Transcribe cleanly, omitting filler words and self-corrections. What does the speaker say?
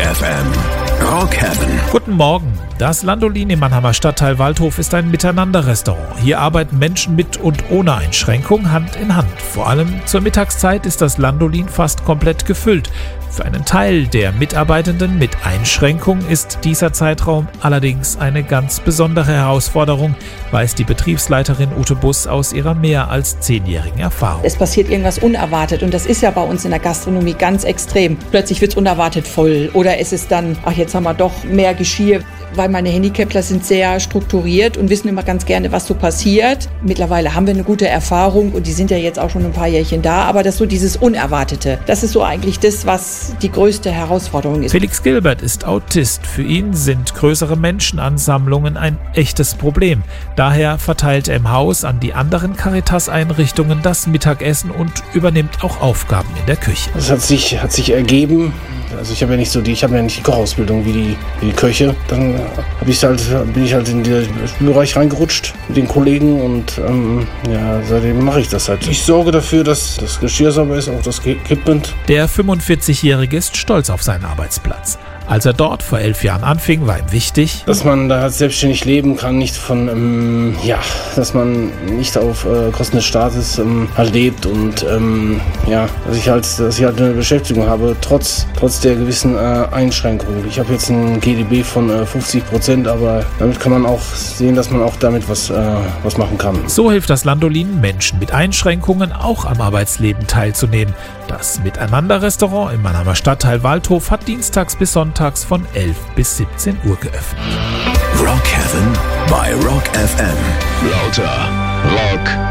FM. Rock Heaven. Guten Morgen. Das Landolin im Mannheimer Stadtteil Waldhof ist ein Miteinander-Restaurant. Hier arbeiten Menschen mit und ohne Einschränkung Hand in Hand. Vor allem zur Mittagszeit ist das Landolin fast komplett gefüllt. Für einen Teil der Mitarbeitenden mit Einschränkung ist dieser Zeitraum allerdings eine ganz besondere Herausforderung, weiß die Betriebsleiterin Ute Buss aus ihrer mehr als 10-jährigen Erfahrung. Es passiert irgendwas unerwartet und das ist ja bei uns in der Gastronomie ganz extrem. Plötzlich wird es unerwartet voll oder es ist dann, jetzt haben wir doch mehr Geschirr. Weil meine Handicapler sind sehr strukturiert und wissen immer ganz gerne, was so passiert. Mittlerweile haben wir eine gute Erfahrung und die sind ja jetzt auch schon ein paar Jährchen da. Aber das so dieses Unerwartete, das ist so eigentlich das, was die größte Herausforderung ist. Felix Gilbert ist Autist. Für ihn sind größere Menschenansammlungen ein echtes Problem. Daher verteilt er im Haus an die anderen Caritas-Einrichtungen das Mittagessen und übernimmt auch Aufgaben in der Küche. Das hat sich ergeben. Also ich habe ja nicht die Kochausbildung wie die Köche. Dann bin ich halt in den Spülbereich reingerutscht mit den Kollegen und seitdem mache ich das halt. Ich sorge dafür, dass das Geschirr sauber ist, auch das Equipment. Der 45-Jährige ist stolz auf seinen Arbeitsplatz. Als er dort vor 11 Jahren anfing, war ihm wichtig, dass man da selbstständig leben kann, nicht von, dass man nicht auf Kosten des Staates halt lebt und dass ich halt eine Beschäftigung habe, trotz der gewissen Einschränkungen. Ich habe jetzt ein GdB von 50%, aber damit kann man auch sehen, dass man auch damit was machen kann. So hilft das Landolin Menschen mit Einschränkungen auch am Arbeitsleben teilzunehmen. Das Miteinander-Restaurant im Mannheimer Stadtteil Waldhof hat dienstags bis sonntags von 11 bis 17 Uhr geöffnet. Rock Heaven bei Rock FM. Lauter Rock